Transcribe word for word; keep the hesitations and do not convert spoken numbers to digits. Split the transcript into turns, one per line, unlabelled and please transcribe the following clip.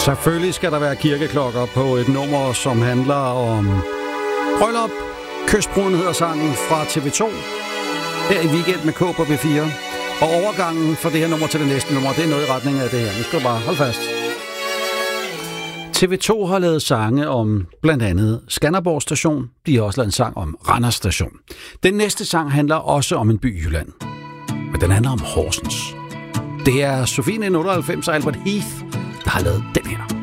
Selvfølgelig skal der være kirkeklokker på et nummer, som handler om bryllup. Kystbruden hedder sangen fra T V to. Her i Weekend med K på B fire. Og overgangen fra det her nummer til det næste nummer, det er noget i retning af det her. Nu skal du bare holde fast. T V to har lavet sange om blandt andet Skanderborg Station. De har også lavet en sang om Randers Station. Den næste sang handler også om en by i Jylland. Men den handler om Horsens. Det er Sofie nitten otteoghalvfems og Albert Heath, der har lavet den her.